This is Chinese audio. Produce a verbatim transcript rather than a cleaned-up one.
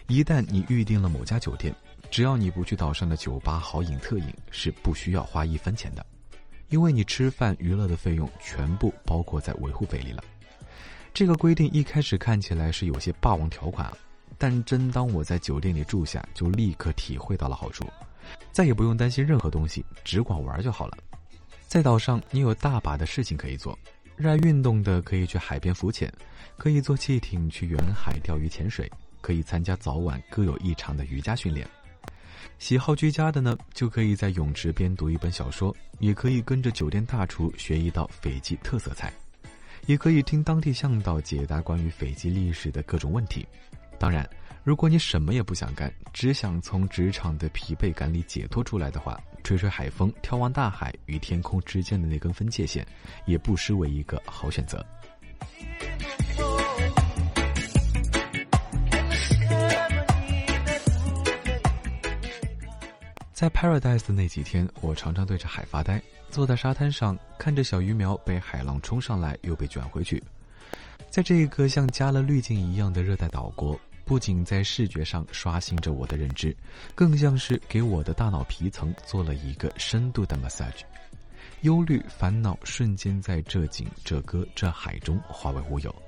一旦你预定了某家酒店，只要你不去岛上的酒吧豪饮特饮，是不需要花一分钱的，因为你吃饭娱乐的费用全部包括在维护费里了。这个规定一开始看起来是有些霸王条款啊，但真当我在酒店里住下，就立刻体会到了好处，再也不用担心任何东西，只管玩就好了。在岛上你有大把的事情可以做，热爱运动的可以去海边浮潜，可以坐汽艇去远海钓鱼潜水，可以参加早晚各有一场的瑜伽训练。喜好居家的呢，就可以在泳池边读一本小说，也可以跟着酒店大厨学一道斐济特色菜，也可以听当地向导解答关于斐济历史的各种问题。当然，如果你什么也不想干，只想从职场的疲惫感里解脱出来的话，吹吹海风，眺望大海与天空之间的那根分界线，也不失为一个好选择。在 Paradise 的那几天，我常常对着海发呆，坐在沙滩上，看着小鱼苗被海浪冲上来又被卷回去。在这个像加了滤镜一样的热带岛国，不仅在视觉上刷新着我的认知，更像是给我的大脑皮层做了一个深度的 massage。 忧虑烦恼瞬间在这景这歌这海中化为乌有。